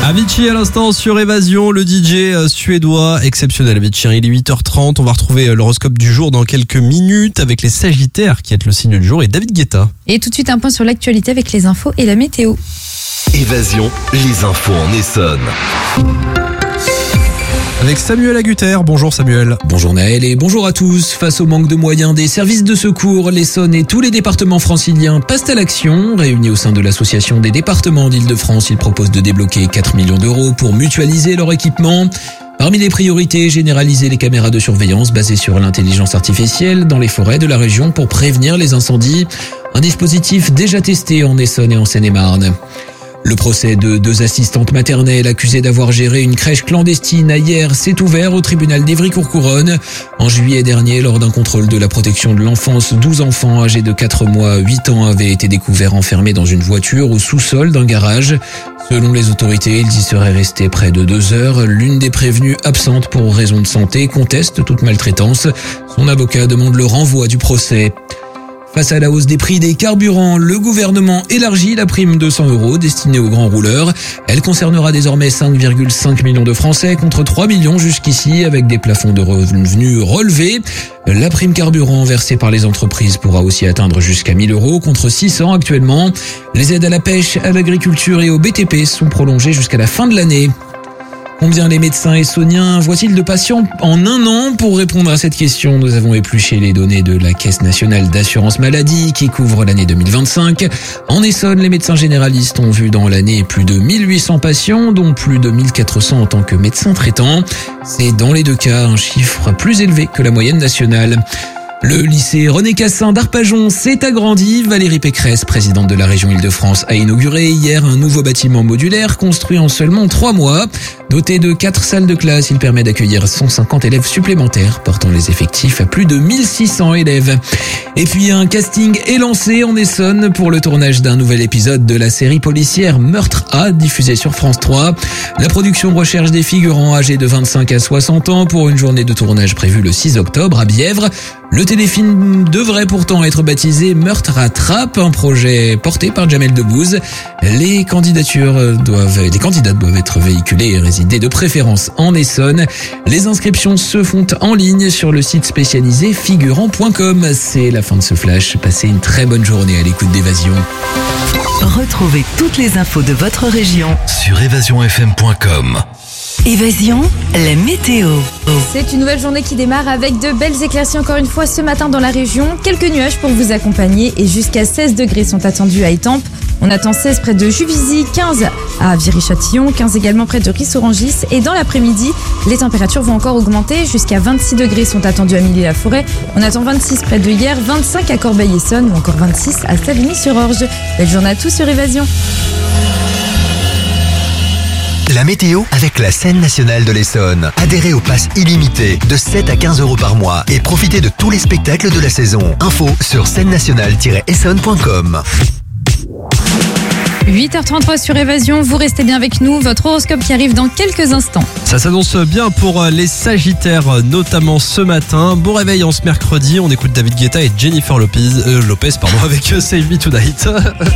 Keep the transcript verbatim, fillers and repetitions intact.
Avicii à l'instant sur Évasion, le D J suédois exceptionnel Avicii. Il est huit heures trente, on va retrouver l'horoscope du jour dans quelques minutes avec les Sagittaires qui est le signe du jour et David Guetta. Et tout de suite un point sur l'actualité avec les infos et la météo. Évasion, les infos en Essonne. Avec Samuel Agutter. Bonjour Samuel. Bonjour Naël et bonjour à tous. Face au manque de moyens des services de secours, l'Essonne et tous les départements franciliens passent à l'action. Réunis au sein de l'association des départements d'Île-de-France, ils proposent de débloquer quatre millions d'euros pour mutualiser leur équipement. Parmi les priorités, généraliser les caméras de surveillance basées sur l'intelligence artificielle dans les forêts de la région pour prévenir les incendies. Un dispositif déjà testé en Essonne et en Seine-et-Marne. Le procès de deux assistantes maternelles accusées d'avoir géré une crèche clandestine à Hyères s'est ouvert au tribunal d'Évry-Courcouronnes. En juillet dernier, lors d'un contrôle de la protection de l'enfance, douze enfants âgés de quatre mois à huit ans avaient été découverts enfermés dans une voiture au sous-sol d'un garage. Selon les autorités, ils y seraient restés près de deux heures. L'une des prévenues, absente pour raison de santé, conteste toute maltraitance. Son avocat demande le renvoi du procès. Face à la hausse des prix des carburants, le gouvernement élargit la prime de cent euros destinée aux grands rouleurs. Elle concernera désormais cinq virgule cinq millions de Français contre trois millions jusqu'ici avec des plafonds de revenus relevés. La prime carburant versée par les entreprises pourra aussi atteindre jusqu'à mille euros contre six cents actuellement. Les aides à la pêche, à l'agriculture et au B T P sont prolongées jusqu'à la fin de l'année. Combien les médecins essonniens voient-ils de patients en un an? Pour répondre à cette question, nous avons épluché les données de la Caisse nationale d'assurance maladie qui couvre l'année deux mille vingt-cinq. En Essonne, les médecins généralistes ont vu dans l'année plus de mille huit cents patients, dont plus de mille quatre cents en tant que médecins traitants. C'est dans les deux cas un chiffre plus élevé que la moyenne nationale. Le lycée René Cassin d'Arpajon s'est agrandi. Valérie Pécresse, présidente de la région Île-de-France, a inauguré hier un nouveau bâtiment modulaire construit en seulement trois mois. Doté de quatre salles de classe, il permet d'accueillir cent cinquante élèves supplémentaires, portant les effectifs à plus de mille six cents élèves. Et puis un casting est lancé en Essonne pour le tournage d'un nouvel épisode de la série policière Meurtre A, diffusée sur France trois. La production recherche des figurants âgés de vingt-cinq à soixante ans pour une journée de tournage prévue le six octobre à Bièvre. Le téléfilm devrait pourtant être baptisé Meurtre à Trappes, un projet porté par Jamel Debbouze. Les candidatures doivent, les candidats doivent être véhiculés et résider de préférence en Essonne. Les inscriptions se font en ligne sur le site spécialisé figurant point com. C'est la fin de ce flash. Passez une très bonne journée à l'écoute d'Évasion. Retrouvez toutes les infos de votre région Sur évasion f m point com. Évasion, la météo. C'est une nouvelle journée qui démarre avec de belles éclaircies encore une fois ce matin dans la région. Quelques nuages pour vous accompagner et jusqu'à seize degrés sont attendus à Étampes. On attend seize près de Juvisy, quinze à Viry-Châtillon, quinze également près de Ris-Orangis. Et dans l'après-midi, les températures vont encore augmenter. Jusqu'à vingt-six degrés sont attendus à Milly-la-Forêt. On attend vingt-six près de Hyères, vingt-cinq à Corbeil-Essonnes ou encore vingt-six à Savigny-sur-Orge. Belle journée à tous sur Évasion. La météo avec la Scène nationale de l'Essonne. Adhérez au pass illimité de sept à quinze euros par mois et profitez de tous les spectacles de la saison. Info sur scène nationale tiret essonne point com. huit heures trente-trois sur Évasion, vous restez bien avec nous, votre horoscope qui arrive dans quelques instants. Ça s'annonce bien pour les Sagittaires, notamment ce matin. Bon réveil en ce mercredi, on écoute David Guetta et Jennifer Lopez, euh, Lopez pardon, avec Save Me Tonight.